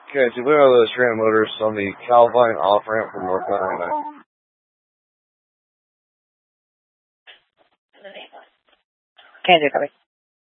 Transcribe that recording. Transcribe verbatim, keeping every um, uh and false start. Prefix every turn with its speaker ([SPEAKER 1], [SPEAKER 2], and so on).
[SPEAKER 1] Okay, so we have those Ram Motors on the Calvine off-ramp from North Carolina.
[SPEAKER 2] Can do, copy.